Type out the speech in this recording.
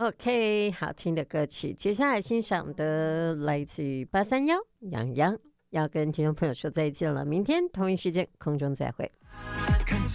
OK， 好听的歌曲，接下来欣赏的来自于831杨洋，要跟听众朋友说再见了，明天同一时间空中再会。